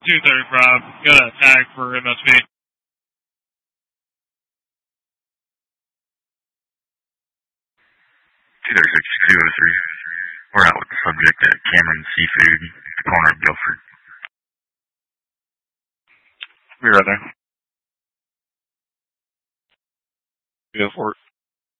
235. Got a tag for MSP. 236-203. We're out with the subject at Cameron Seafood, the corner of Guilford. Be right there. Go for it.